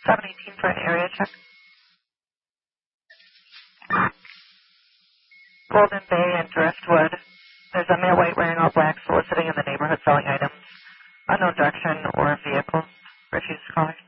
718 for an area check. Golden Bay and Driftwood. There's a male white wearing all black soliciting in the neighborhood selling items. Unknown direction or vehicle. Refuse calling.